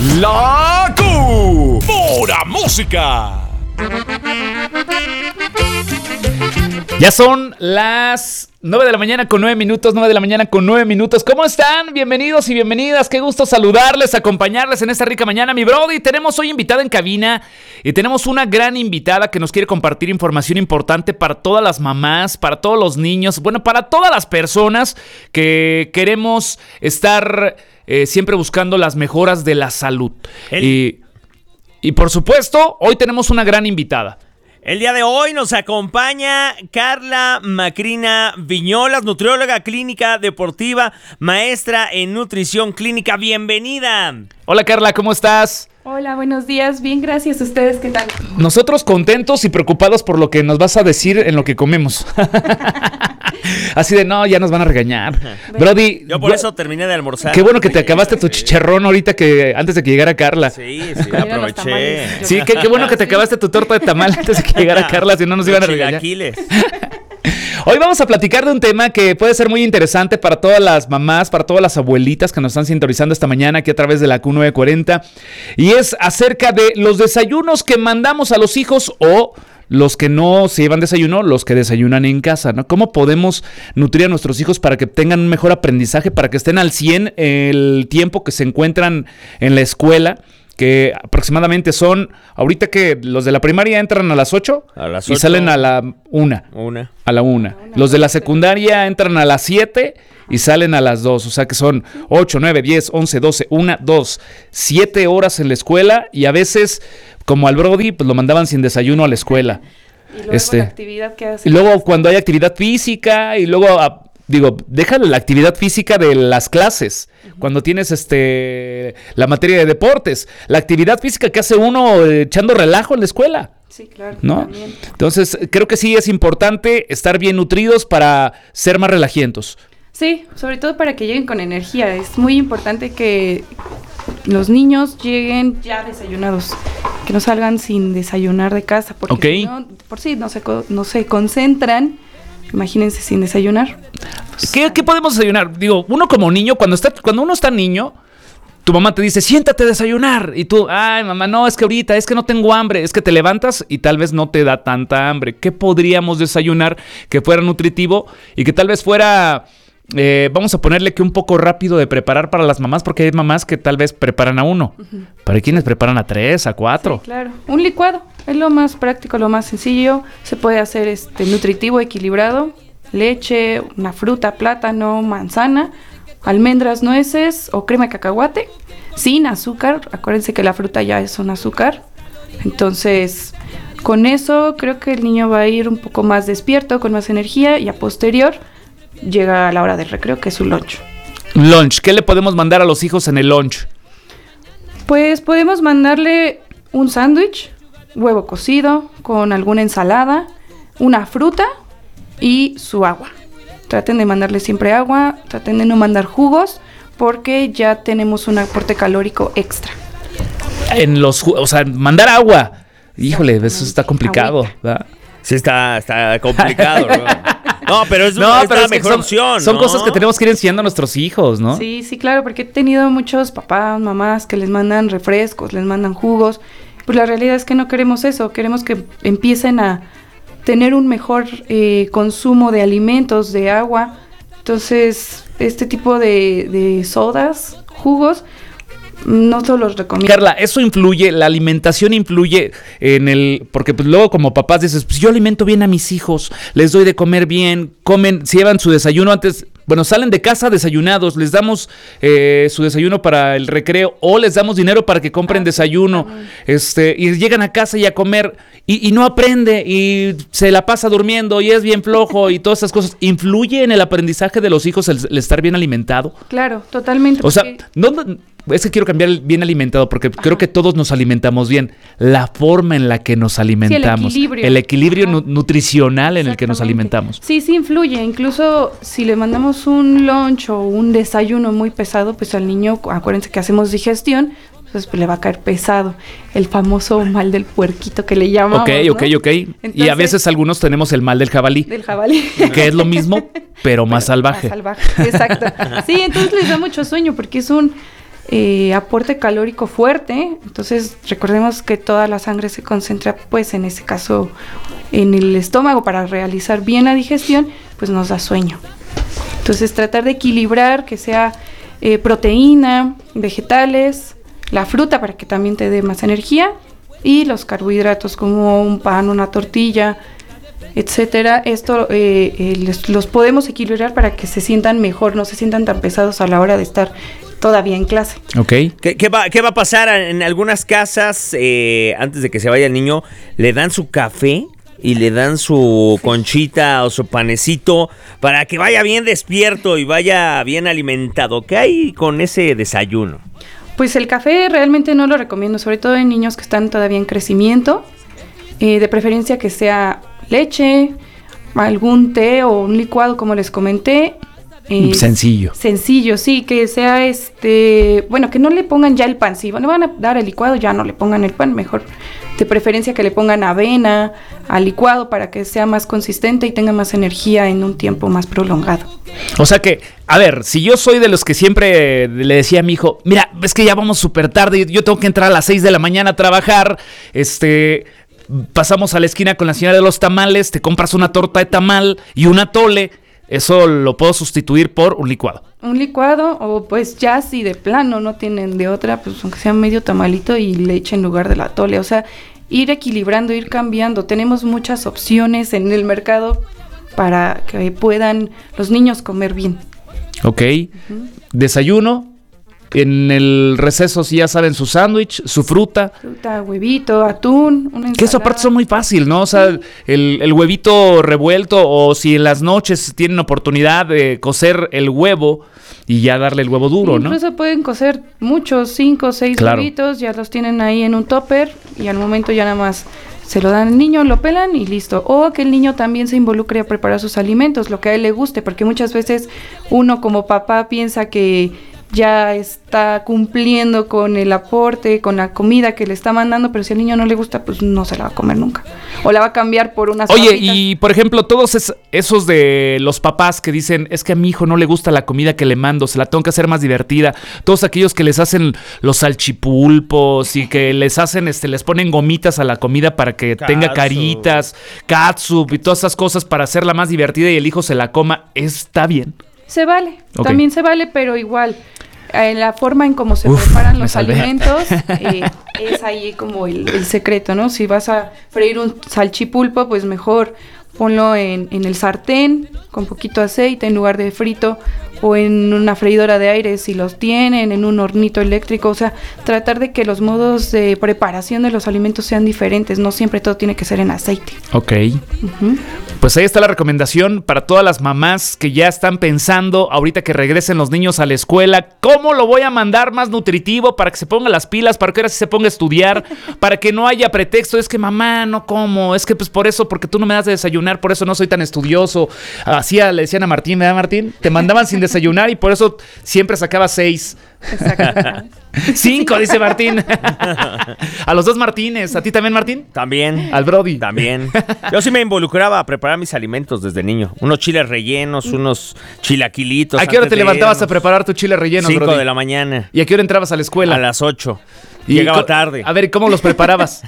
La Q. Pura música. Ya son las 9 de la mañana con 9 minutos, 9 de la mañana con 9 minutos. ¿Cómo están? Bienvenidos y bienvenidas. Qué gusto saludarles, acompañarles en esta rica mañana, mi brody. Tenemos hoy invitada en cabina y tenemos una gran invitada que nos quiere compartir información importante para todas las mamás, para todos los niños, bueno, para todas las personas que queremos estar siempre buscando las mejoras de la salud. Y por supuesto, hoy tenemos una gran invitada. El día de hoy nos acompaña Carla Macrina Viñolas, nutrióloga clínica deportiva, maestra en nutrición clínica. Bienvenida. Hola Carla, ¿cómo estás? Hola, buenos días. Bien, gracias. ¿Ustedes qué tal? Nosotros contentos y preocupados por lo que nos vas a decir en lo que comemos. Así de, no, ya nos van a regañar. Brody, yo por eso terminé de almorzar. Qué bueno que te acabaste tu chicharrón ahorita antes de que llegara Carla. Sí, aproveché. Sí, qué bueno que te acabaste tu torta de tamal antes de que llegara Carla, si no nos iban a regañar. Hoy vamos a platicar de un tema que puede ser muy interesante para todas las mamás, para todas las abuelitas que nos están sintonizando esta mañana aquí a través de la Q940. Y es acerca de los desayunos que mandamos a los hijos o los que no se llevan desayuno, los que desayunan en casa, ¿no? ¿Cómo podemos nutrir a nuestros hijos para que tengan un mejor aprendizaje, para que estén al 100 el tiempo que se encuentran en la escuela? Que aproximadamente son, ahorita que los de la primaria entran a las 8, y salen a la 1. A la 1. Los de la secundaria entran a las 7 y salen a las 2. O sea que son 8, 9, 10, 11, 12, 1, 2, 7 horas en la escuela. Y a veces, como al Brody, pues lo mandaban sin desayuno a la escuela. Y luego la actividad que hacen. Y luego cuando hay actividad física y luego... déjale la actividad física de las clases. Cuando tienes la materia de deportes, la actividad física que hace uno echando relajo en la escuela. Sí, claro. ¿No? También. Entonces, creo que sí es importante estar bien nutridos para ser más relajientos. Sí, sobre todo para que lleguen con energía. Es muy importante que los niños lleguen ya desayunados, que no salgan sin desayunar de casa, porque si no, por sí no se concentran. Imagínense sin desayunar. ¿Qué podemos desayunar? Uno como niño, cuando uno está niño, tu mamá te dice, siéntate a desayunar. Y tú, ay, mamá, no, es que ahorita, es que no tengo hambre. Es que te levantas y tal vez no te da tanta hambre. ¿Qué podríamos desayunar que fuera nutritivo y que tal vez fuera... vamos a ponerle que un poco rápido de preparar para las mamás, porque hay mamás que tal vez preparan a uno. Uh-huh. Pero hay quienes preparan a 3, a 4. Sí, claro. Un licuado es lo más práctico, lo más sencillo. Se puede hacer nutritivo, equilibrado. Leche, una fruta, plátano, manzana, almendras, nueces o crema de cacahuate. Sin azúcar. Acuérdense que la fruta ya es un azúcar. Entonces, con eso creo que el niño va a ir un poco más despierto, con más energía, y a posterior llega a la hora del recreo, que es su lunch. Lunch. ¿Qué le podemos mandar a los hijos en el lunch? Pues podemos mandarle un sándwich, huevo cocido, con alguna ensalada, una fruta y su agua. Traten de mandarle siempre agua, traten de no mandar jugos, porque ya tenemos un aporte calórico extra. Mandar agua. Híjole, eso está complicado, ¿verdad? Sí, está complicado, ¿no? No, pero es la mejor opción, son cosas que tenemos que ir enseñando a nuestros hijos, ¿no? Sí, claro, porque he tenido muchos papás, mamás que les mandan refrescos, les mandan jugos. Pues la realidad es que no queremos eso, queremos que empiecen a tener un mejor consumo de alimentos, de agua. Entonces, este tipo de sodas, jugos, no se los recomiendo. Carla, eso influye, la alimentación influye porque pues luego como papás dices, pues yo alimento bien a mis hijos, les doy de comer bien, comen, se llevan su desayuno antes, bueno, salen de casa desayunados, les damos su desayuno para el recreo o les damos dinero para que compren desayuno, y llegan a casa y a comer y no aprende y se la pasa durmiendo y es bien flojo y todas esas cosas. ¿Influye en el aprendizaje de los hijos el estar bien alimentado? Claro, totalmente. O sea, es que quiero cambiar el bien alimentado porque creo que todos nos alimentamos bien. La forma en la que nos alimentamos. Sí, el equilibrio nutricional en el que nos alimentamos. Sí, influye. Incluso si le mandamos un lunch o un desayuno muy pesado, pues al niño, acuérdense que hacemos digestión, pues le va a caer pesado. El famoso mal del puerquito que le llamamos, ¿no? Ok. Entonces, y a veces algunos tenemos el mal del jabalí. Que es lo mismo, pero más salvaje. Más salvaje, exacto. Sí, entonces les da mucho sueño porque es aporte calórico fuerte. Entonces recordemos que toda la sangre se concentra, pues en ese caso, en el estómago para realizar bien la digestión, pues nos da sueño. Entonces tratar de equilibrar que sea proteína, vegetales, la fruta para que también te dé más energía y los carbohidratos como un pan, una tortilla, etcétera. Esto los podemos equilibrar para que se sientan mejor, no se sientan tan pesados a la hora de estar todavía en clase. Ok. ¿Qué va a pasar? En algunas casas, antes de que se vaya el niño, le dan su café y le dan su conchita o su panecito para que vaya bien despierto y vaya bien alimentado. ¿Qué hay con ese desayuno? Pues el café realmente no lo recomiendo, sobre todo en niños que están todavía en crecimiento. De preferencia que sea leche, algún té o un licuado, como les comenté. Sencillo. Sencillo, sí, que sea bueno, que no le pongan ya el pan. Si le van a dar el licuado, ya no le pongan el pan, mejor de preferencia que le pongan avena al licuado para que sea más consistente y tenga más energía en un tiempo más prolongado. O sea que, a ver, si yo soy de los que siempre le decía a mi hijo, mira, es que ya vamos súper tarde, yo tengo que entrar a las 6 de la mañana a trabajar, pasamos a la esquina con la señora de los tamales, te compras una torta de tamal y un atole, eso lo puedo sustituir por un licuado. Un licuado, o pues ya si de plano no tienen de otra, pues aunque sea medio tamalito y leche en lugar del atole. O sea, ir equilibrando, ir cambiando. Tenemos muchas opciones en el mercado para que puedan los niños comer bien. Ok. Desayuno. En el receso, sí, ya saben, su sándwich, su fruta. Fruta, huevito, atún, una ensalada. Que eso aparte son muy fácil, ¿no? O sea, el huevito revuelto, o si en las noches tienen oportunidad de cocer el huevo y ya darle el huevo duro, ¿no? Incluso pueden cocer muchos, 5 o 6 huevitos, ya los tienen ahí en un topper y al momento ya nada más se lo dan al niño, lo pelan y listo. O que el niño también se involucre a preparar sus alimentos, lo que a él le guste, porque muchas veces uno como papá piensa que ya está cumpliendo con el aporte, con la comida que le está mandando, pero si al niño no le gusta, pues no se la va a comer nunca. O la va a cambiar por unas papitas. Oye, y por ejemplo, todos esos de los papás que dicen, es que a mi hijo no le gusta la comida que le mando, se la tengo que hacer más divertida. Todos aquellos que les hacen los salchipulpos y que les hacen, les ponen gomitas a la comida para que tenga caritas, catsup y todas esas cosas para hacerla más divertida y el hijo se la coma, ¿está bien? Se vale, Okay. También se vale, pero igual, la forma en cómo se preparan los alimentos es ahí como el secreto, ¿no? Si vas a freír un salchipulpo, pues mejor ponlo en el sartén con poquito aceite en lugar de frito, o en una freidora de aire si los tienen, en un hornito eléctrico. O sea, tratar de que los modos de preparación de los alimentos sean diferentes, no siempre todo tiene que ser en aceite. Ok. Pues ahí está la recomendación para todas las mamás que ya están pensando ahorita que regresen los niños a la escuela, ¿cómo lo voy a mandar más nutritivo para que se ponga las pilas, para que ahora sí se ponga a estudiar, para que no haya pretexto? Es que mamá, no como, es que pues por eso, porque tú no me das de desayunar, por eso no soy tan estudioso. Así le decían a Martín, ¿verdad, Martín? Te mandaban sin desayunar y por eso siempre sacaba 6. Exacto. 5, dice Martín. A los dos Martínez. ¿A ti también, Martín? También. Al Brody. También. Yo sí me involucraba a preparar mis alimentos desde niño. Unos chiles rellenos, unos chilaquilitos. ¿A qué hora te levantabas a preparar tu chile relleno, 5 Brody? de la mañana. ¿Y a qué hora entrabas a la escuela? A las 8. Llegaba tarde. A ver, ¿cómo los preparabas?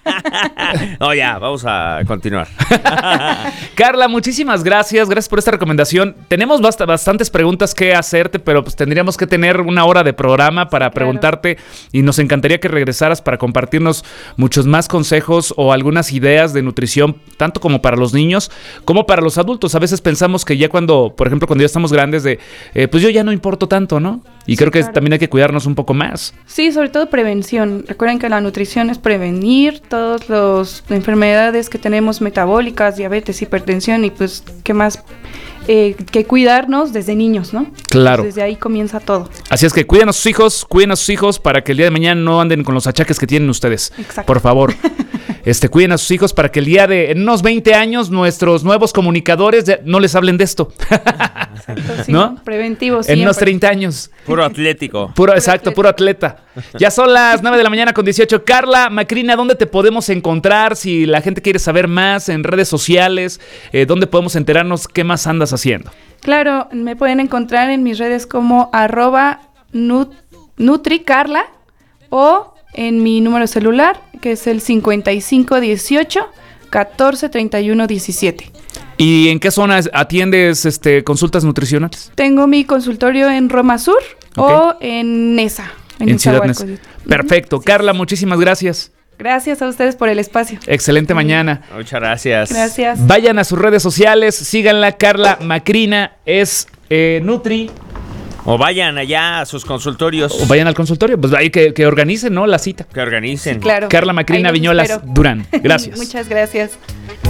No, ya, vamos a continuar. Carla, muchísimas gracias. Gracias por esta recomendación. Tenemos bastantes preguntas que hacerte, pero pues tendríamos que tener una hora de programa para preguntarte y nos encantaría que regresaras para compartirnos muchos más consejos o algunas ideas de nutrición, tanto como para los niños como para los adultos. A veces pensamos que ya cuando, por ejemplo, cuando ya estamos grandes, pues yo ya no importo tanto, ¿no? Y creo que también hay que cuidarnos un poco más. Sí, sobre todo prevención. Recuerden que la nutrición es prevenir todas las enfermedades que tenemos metabólicas, diabetes, hipertensión y pues qué más que cuidarnos desde niños, ¿no? Claro. Desde ahí comienza todo. Así es que cuiden a sus hijos para que el día de mañana no anden con los achaques que tienen ustedes. Exacto. Por favor. Cuiden a sus hijos para que el día en unos 20 años nuestros nuevos comunicadores no les hablen de esto. Sí, ¿no? Preventivo siempre. En unos 30 años. Puro atlético. Puro atleta. Ya son las 9 de la mañana con 18. Carla Macrina, ¿dónde te podemos encontrar? Si la gente quiere saber más en redes sociales, ¿dónde podemos enterarnos qué más andas haciendo? Claro, me pueden encontrar en mis redes como Nutri Carla, o en mi número celular, que es el 5518 14 31 17. ¿Y en qué zonas atiendes consultas nutricionales? Tengo mi consultorio en Roma Sur o en Nesa. En Ciudad Neza. Perfecto. Sí. Carla, muchísimas gracias. Gracias a ustedes por el espacio. Excelente mañana. Muchas gracias. Gracias. Vayan a sus redes sociales, síganla. Carla Macrina es Nutri. O vayan allá a sus consultorios. O vayan al consultorio. Pues ahí que organicen, ¿no? La cita. Que organicen. Sí, claro. Carla Macrina Viñolas Durán. Gracias. Muchas gracias.